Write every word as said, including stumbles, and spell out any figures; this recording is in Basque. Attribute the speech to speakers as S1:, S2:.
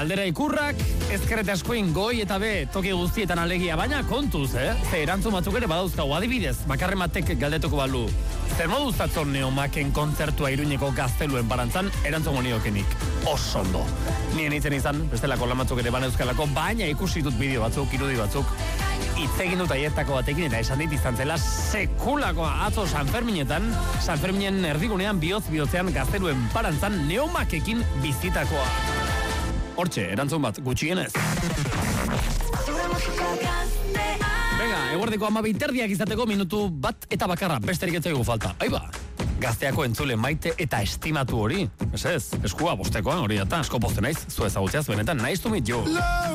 S1: Galdera ikurrak, ezkerret askoin goi eta be toki guztietan alegia, baina kontuz, eh? Ze erantzun batzuk ere badauzkagu, adibidez, bakarrematek galdetuko balu. Zer moduz atzon neomaken kontzertua Iruñeko Gazteluen Parantzan, erantzun honiokenik. Oso ondo. Nien itzen izan, bestelako lamatzuk ere bana euskalako, baina ikusi dut bideo batzuk, irudi batzuk, itzegin dut aietako batekin eta esan dit izan zela sekulakoa atzo Sanferminetan, Sanferminen erdigunean bihotz bihotzean Gazteluen Parantzan neomakekin bizitakoa. Hortxe, erantzun bat, gutxienez. Venga, eguerdiko amabi terdiak izateko minutu bat eta bakarra, besterik ez zaigu falta. Aiba, Gazteako entzule maite eta estimatu hori. Ez ez, eskua bostekoan hori eta asko poste naiz, zu ezagutzeaz benetan, nice to meet you.